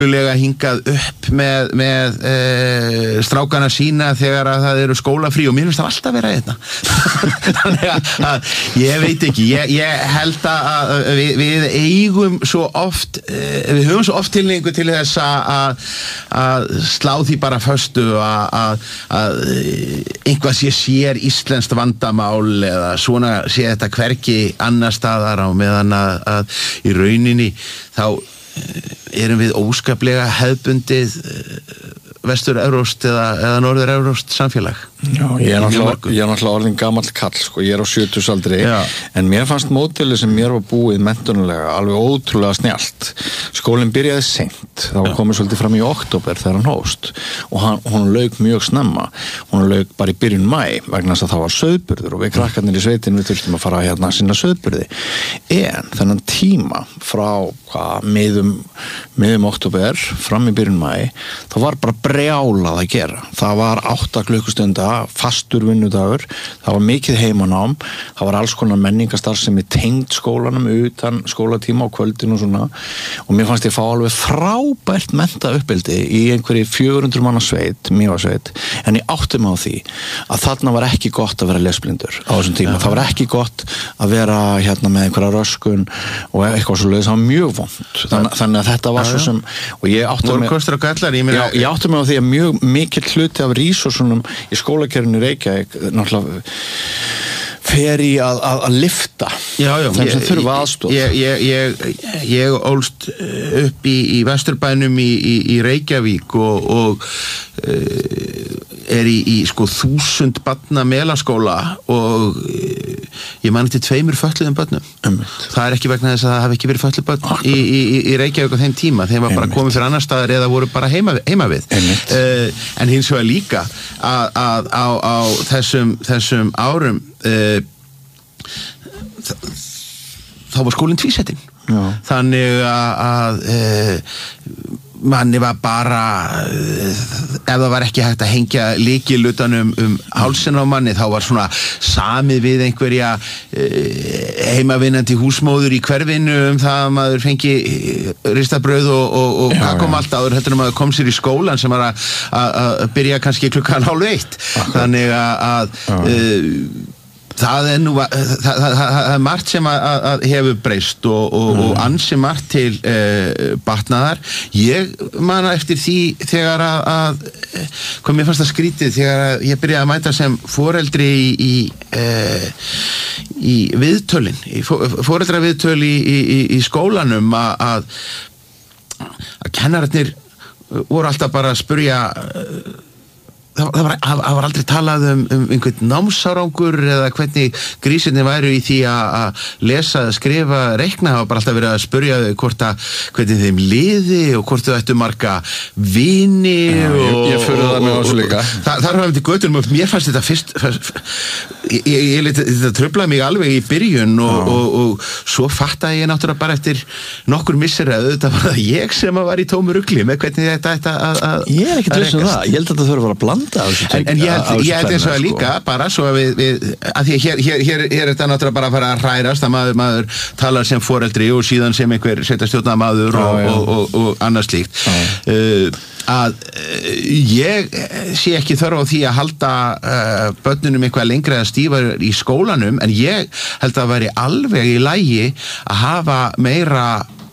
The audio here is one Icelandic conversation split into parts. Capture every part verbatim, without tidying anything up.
hingað upp með, með e, strákana sína þegar að það eru skólafrí og mér finnst það alltaf vera þetta þannig að, að ég veit ekki ég, ég held að við, við eigum svo oft við höfum svo oft tilningu til þess að, að slá því bara föstu að, að, að einhvað sé sér íslenskt vandamál eða svona sé þetta hvergi annar staðar á meðan að, að í rauninni þá erum við óskaplega hefðbundið vestur-evrópskt eða, eða norður-evrópskt samfélag. Já, ég er náttúrulega, ég er náttúrulega orðin gamall kall, sko, ég er á sjötugsaldri, en mér fannst módelið sem mér var búið menntunarlega alveg ótrúlega snjallt. Skólinn byrjaði seint, það var komið svolítið fram í október þegar hann hófst og hann, hún lauk mjög snemma, hún lauk bara í byrjun maí vegna þess að það var sauðburður og við krakkarnir í sveitin við þurftum að fara hérna að sinna sauðburði. En þennan tíma frá hvað, miðum, miðum október fram í byrjun maí, það var bara brjálað að gera. Það var átta klukkustunda fastur vinnudagur, það var mikið heimanám, það var alls konar menningastarf sem er tengd skólanum utan skólatíma á kvöldin og svona og mér fannst ég fá alveg frábært mennta uppeldi í einhverju fjögur hundruð manna sveit, Mývatnssveit, en ég átti mig á því að þarna var ekki gott að vera lesblindur á þessum tíma, ja. Það var ekki gott að vera hérna með einhverja röskun og eitthvað svo leiðis, það var mjög vond þannig, þannig að þetta var ja, svo sem og ég átti mig, gallar, ég, meina, já, ég átti mig á því að mjög mikill hluti af resursunum í skólakerfinu Reykjavík náttúrulega fer í að, að, að lifta já, já, þeim sem ég, þurfa aðstoð ég, ég, ég, ég ólst upp í, í Vesturbænum í, í, í Reykjavík og, og uh, er í, í sko þúsund barna melaskóla og uh, ég man eftir tveimur fötluðum börnum um. Það er ekki vegna þess að það hafi ekki verið fötluð börn í, í, í Reykjavík á þeim tíma þeim var bara um. komið fyrir annar staðar eða voru bara heima, heima við uh, en hins vegar líka að, að á, á þessum, þessum árum uh, þá var skólinn tvísetting þannig að, að e, manni var bara ef það var ekki hægt að hengja lykil utan um, um hálsin á manni þá var svona samið við einhverja e, heimavinnandi húsmóður í hverfinu um það að maður fengi ristabrauð og, og, og kakóm allt áður þetta er maður kom sér í skólan sem var að, að, að byrja kannski klukkan hálf eitt þannig að, að e, það er nú það, það, það, það er margt sem að, að hefur breyst og, og, mm. og ansi margt til uh, batnaðar ég man eftir því þegar að, að hvað mér fannst það skrítið þegar að ég byrjaði að mæta sem foreldri í í, uh, í viðtölin í foreldra viðtöl í, í, í skólanum að, að að kennararnir voru alltaf bara að spurja uh, Það var, það var aldrei talað um, um einhvern námsárangur eða hvernig grísirnir væru í því að lesa, skrifa, reikna það var bara alltaf verið að spurja hvort að hvernig þeim liði og hvort þau ættu marga vini Já, og, ég, ég fyrir það með þessu líka þar var við til göttunum og mér fannst þetta fyrst, fyrst ég, ég, ég, þetta tröflaði mig alveg í byrjun og, og, og svo fattaði ég náttúrulega bara eftir nokkur missir að þetta var það ég sem að var í tómu rugli með hvernig þetta ætti að ég er ekkert viss um það, ég held að þetta þurfa að vera að blanda En, en ég held, ég held eins og að líka sko. bara svo að við, við að því að hér, hér, hér, hér er þetta náttúrulega bara að fara að hrærast að maður, maður talar sem foreldri og síðan sem einhver sveitarstjórnarmaður og, og, og, og annað slíkt uh, að uh, ég sé ekki þörf á því að halda uh, börnunum eitthvað lengra eða stífar í skólanum en ég held að það væri alveg í lagi að hafa meira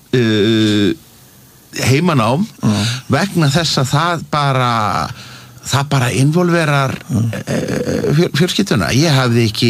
uh, heimanám uh. vegna þess að það bara það bara involverar mm. fjölskylduna. Ég hafði ekki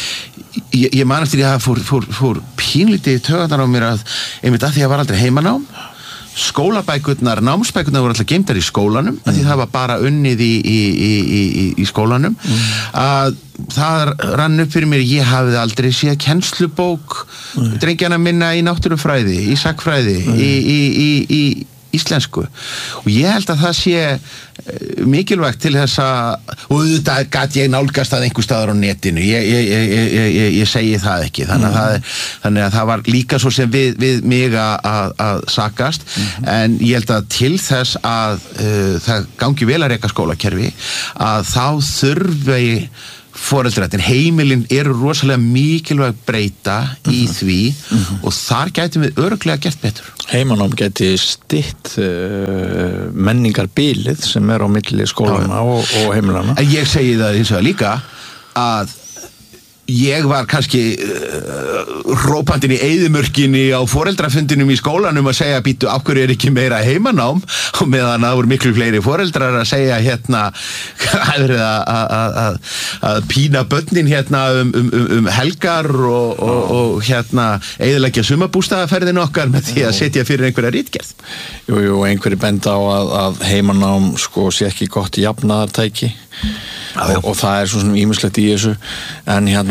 ég, ég man eftir ég hafði fór, fór, fór pínlítið töðanar á mér að einmitt að því að var aldrei heimanám skólabækurnar, námsbækurnar voru alltaf geymdar í skólanum, mm. að því það var bara unnið í, í, í, í, í skólanum mm. að það rann upp fyrir mér, ég hafði aldrei séð kennslubók mm. drengjana minna í náttúrufræði, í sagnfræði mm. í, í, í, í íslensku og ég held að það sé mikilvægt til þess að og þetta gat ég nálgast að einhver staðar á netinu ég, ég, ég, ég, ég segi það ekki þannig að, mm. það, þannig að það var líka svo sem við, við mig að, að sakast mm. en ég held að til þess að uh, það gangi vel að reka skólakerfi að þá þurfi foreldrættin, heimilin eru rosalega mikilvæg breyta mm-hmm. í því mm-hmm. og þar gætum við örugglega gert betur. Heimanám geti stytt uh, menningarbilið sem er á milli skólana og, og heimilana. En ég segi það eins og líka að ég var kannski uh, rópandinn í eyðimörkinni á foreldrafundinum í skólanum að segja býtu af hverju er ekki meira heimanám og meðan það voru miklu fleiri foreldrar að segja hérna að, að, að, að pína börnin hérna um, um, um helgar og, og, og hérna eyðileggja sumarbústaðaferðin okkar með því að setja fyrir einhverja ritgerð. Jú, jú, einhverju benda á að, að heimanám sko sé ekki gott jafnaðartæki og, og það er svona ýmislegt í þessu en hérna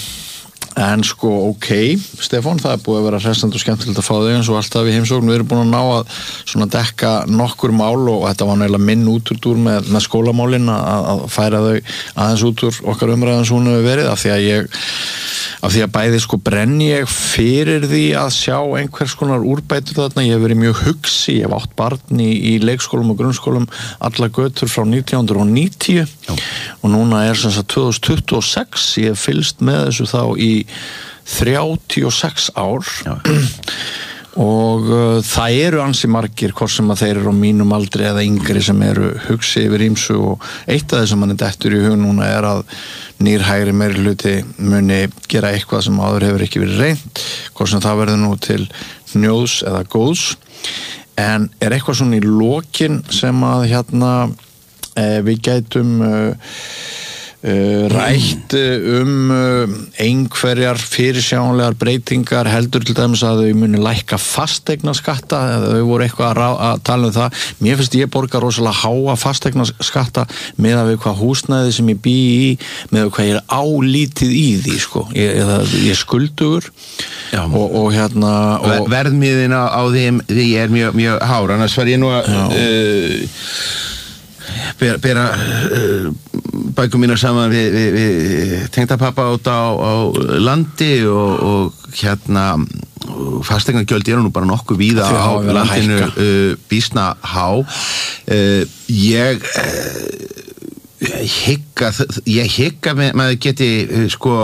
en sko ok, Stefán, það er búið að vera hressandi og skemmtilegt að fá þig eins og alltaf í heimsókn, við erum búin að ná að svona dekka nokkur mál og þetta var náttúrulega minn útúrdúr með, með skólamálin að, að færa þau aðeins út úr okkar umræðan sem hún hefur verið af því að ég af því að bæði sko brenn ég fyrir því að sjá einhvers konar úrbætur þarna, ég hef verið mjög hugsi, ég hef átt barn í, í leikskólum og grunnskólum alla götur frá nítján hundruð níutíu Já. Og núna er sem sagt tvö þúsund tuttugu og sex, ég hef fylgst með þessu þá í þrjátíu og sex ár Já. Og uh, það eru ansi margir hvort sem að þeir eru á mínum aldri eða yngri sem eru hugsi yfir ýmsu og eitt af þessum mann er dettur í hug núna er að nýr hægri meiri hluti muni gera eitthvað sem áður hefur ekki verið reynt hvort sem það verður nú til hnjóðs eða góðs en er eitthvað svona í lokin sem að hérna eh, við gætum uh, Uh, rætt um uh, einhverjar fyrirsjáanlegar breytingar heldur til dæmis að þau muni lækka fasteignaskatta eða þau voru eitthvað að, rá, að tala um það mér finnst ég borga rosalega háa fasteignaskatta með að við hvað húsnæði sem ég bý í með hvað ég er álítið í því sko ég, ég, ég skuldugur og, og hérna og verðmiðin á, á þeim því er mjög, mjög hár annars var ég nú að uh, bera, bera uh, bækum mínar saman við, við, við tengdapappa út á, á landi og, og hérna fasteignagjöld eru nú bara nokkuð víða á landinu uh, býsna há uh, ég uh, hygg að ég hygg að maður geti uh, sko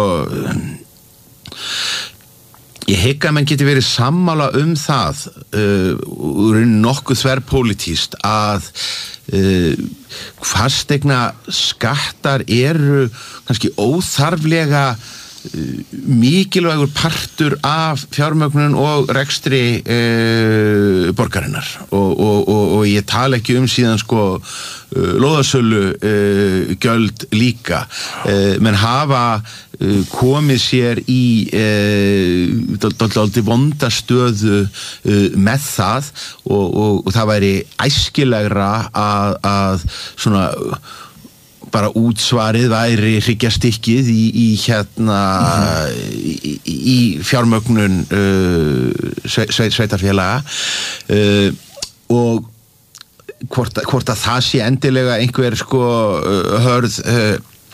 ég hygg að mann geti verið sammála um það uh, nokkuð þverpólitískt að uh, fasteigna skattar eru kannski óþarflega uh, mikilvægur partur af fjármögnun og rekstri uh, borgarinnar og, og, og, og ég tala ekki um síðan sko uh, lóðasölu uh, gjöld líka uh, menn hafa uh, komið sér í uh, dálítið vonda stöðu uh, með það og, og, og það væri æskilegra að, að svona bara útsvarið væri hryggjastykkið í, í hérna mm-hmm. í, í fjármögnun uh, sveit, sveitarfélaga uh, og hvort, hvort að það sé endilega einhver sko uh, hörð uh,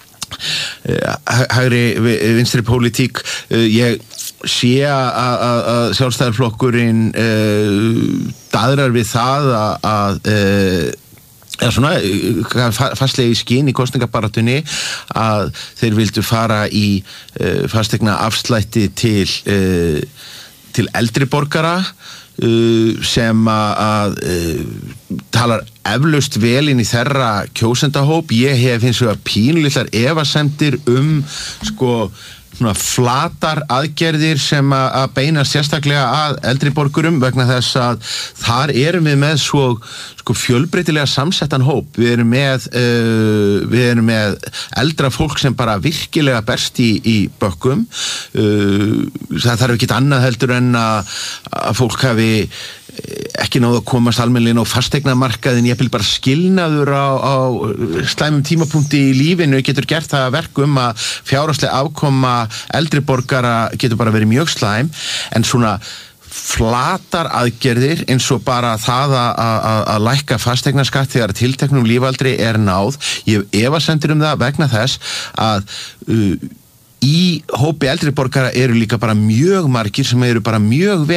hægri vinstri pólitík uh, ég sé að sjálfstæðarflokkurinn uh, daðrar við það að, að uh, eða svona fastlega í skinn í kosningabarátunni að þeir vildu fara í uh, fasteigna afslætti til uh, til eldri borgara uh, sem að uh, talar eflaust vel inn í þeirra kjósendahóp ég hef hins vegar pínulitlar efasemdir um sko svona flatar aðgerðir sem að beina sérstaklega að eldri borgurum vegna þess að þar erum við með svo sko fjölbreytilega samsettan hóp. Við erum með uh, við erum með eldra fólk sem bara virkilega berst í, í bökkum. Uh, það þarf ekki annað heldur en að, að fólk hafi ekki náðu að komast almennilega á fasteignamarkaðin, ég vil bara skilnaður á, á slæmum tímapunkti í lífinu getur gert það að verkum að fjárhagslega afkoma eldri borgara getur bara verið mjög slæm, en svona flatar aðgerðir eins og bara það að lækka fasteignaskatt þegar tilteknum lífaldri er náð, ég efasemdir um það vegna þess að uh, í hópi eldri borgara eru líka bara mjög margir sem eru bara mjög vel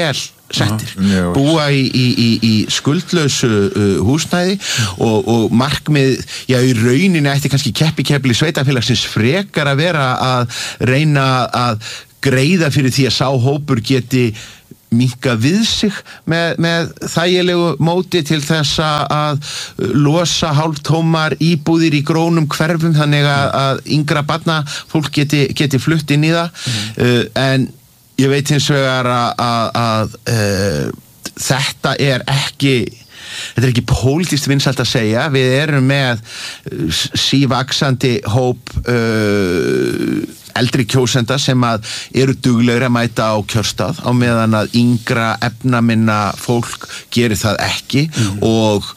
settir, Aha, búa í, í, í, í skuldlausu uh, húsnæði og, og markmið, já í rauninni ætti kannski keppi keppli sveitafélagsins frekar að vera að reyna að greiða fyrir því að sá hópur geti minnka við sig með, með þægilegu móti til þess að losa hálftómar íbúðir í grónum hverfum þannig að, að yngra barna fólk geti, geti flutt inn í það mm. uh, en ég veit hins vegar að, að, að uh, þetta er ekki þetta er ekki pólitískt vinsælt að segja, við erum með sívaxandi hóp uh, eldri kjósenda sem að eru duglegri að mæta á kjörstað á meðan að yngra efnaminna fólk gerir það ekki mm. og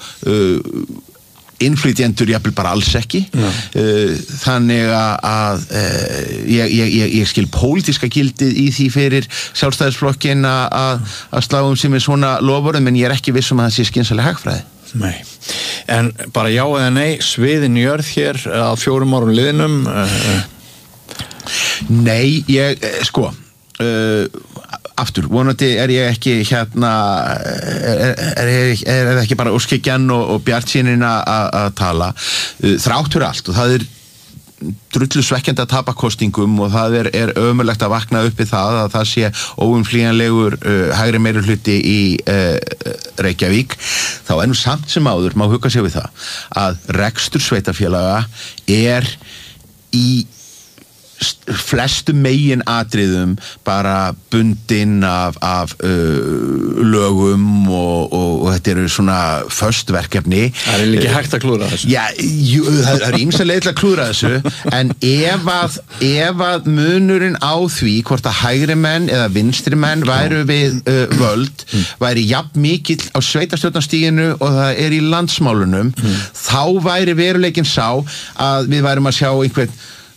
uh, innflytjendur jafnvel bara alls ekki mm. uh, þannig að uh, ég, ég, ég skil pólitíska gildið í því fyrir sjálfstæðisflokkin að slá um sem er svona loforðum en ég er ekki viss um að það sé skynsaleg hagfræði. Nei, en bara já eða nei, sviðin jörð hér á fjórum árum liðnum uh, Nei, ég, sko uh, aftur, vonandi er ég ekki hérna er, er, er, er ekki bara óskikjan og, og bjartsýnin að tala uh, þráttur allt og það er drullu svekkjandi að tapa kostingum og það er, er ömurlegt að vakna upp í það að það sé óumflýjanlegur uh, hægri meirihluti í uh, Reykjavík þá er nú samt sem áður, má hugga sig við það að rekstur sveitafélaga er í flestu megin atriðum bara bundinn af, af uh, lögum og, og, og þetta eru svona föst verkefni. Það er ekki hægt að klúra þessu. Já, jú, það er ýmsa leið til að klúra þessu en ef að, ef að munurinn á því hvort að hægri menn eða vinstri menn væru við uh, völd væri jafn mikill á sveitarstjórnarstiginu og það er í landsmálunum mm. þá væri veruleikinn sá að við værum að sjá einhvern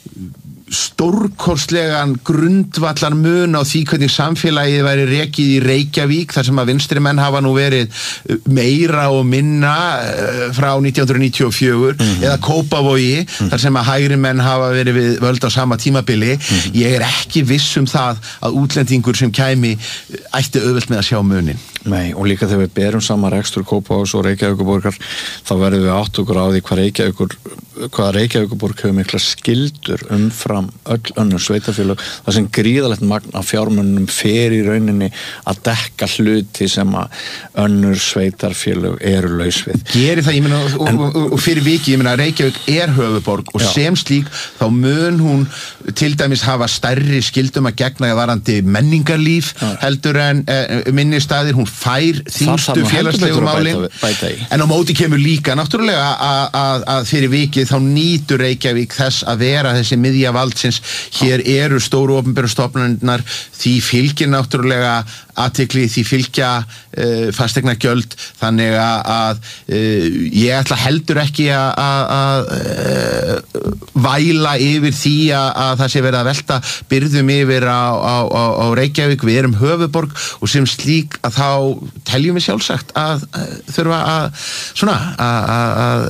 stórkostlegan grundvallar mun á því hvernig samfélagið væri rekið í Reykjavík þar sem að vinstri menn hafa nú verið meira og minna frá nítján hundruð níutíu og fjögur mm-hmm. eða Kópavogi mm-hmm. þar sem að hægri menn hafa verið við völd á sama tímabili mm-hmm. ég er ekki viss um það að útlendingur sem kæmi ætti auðvelt með að sjá munin. Nei, og líka þegar við berum saman rekstur Kópavogs og Reykjavíkurborgar þá verðum við átt okkur á því hvað Reykjavíkur hvað Reykjavíkurborg hefur mikla skyldur umfram öll önnur sveitafélög það sem gríðalegt magn af fjármunum fer í rauninni að dekka hluti sem að önnur sveitarfélög eru laus við. Gerir það, ég meina, og, en, og, og fyrir viki, ég meina, Reykjavík er höfuðborg og já. Sem slík þá mun hún til dæmis hafa stærri skyldum að gegna varandi menningarlíf já. Heldur en eh, minni staðir, hún fær þýngstu félagslegu málin en á móti kemur líka náttúrulega að fyrir vikið þá nýtur Reykjavík þess að vera þessi miðja valdsins, hér eru stóru opinberu stofnanirnar, því fylgir náttúrulega athygli, því fylgja uh, fasteignagjöld, þannig að uh, ég ætla heldur ekki að uh, væla yfir því að, að það sé verið að velta byrðum yfir á, á, á, á Reykjavík, við erum höfuðborg og sem slík að þá teljum við sjálfsagt að uh, þurfa að svona að, að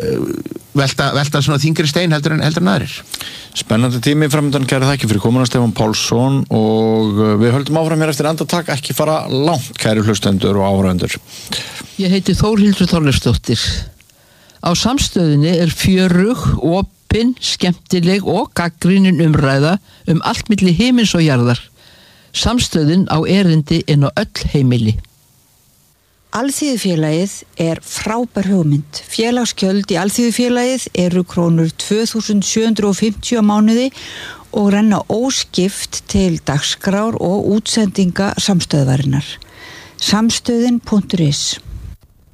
velta, velta svona þyngri stein heldur en, heldur en aðrir. Spennandi tími framöndan, kæri þakki fyrir komuna Stefán Pálsson og við höldum áfram hér eftir andartak, ekki fara langt kæri hlustendur og áhorfendur. Ég heiti Þórhildur Þorleifsdóttir. Á Samstöðinni er fjörug, opin, skemmtileg og gagnrýnin umræða um allt milli himins og jarðar. Samstöðin á erindi inn á öll heimili. Alþýðufélagið er frábær hugmynd. Félagsgjöld í Alþýðufélagið eru krónur tvö þúsund sjö hundruð fimmtíu á mánuði og renna óskipt til dagskrár og útsendinga samstöðvarinnar. samstöðin punktur is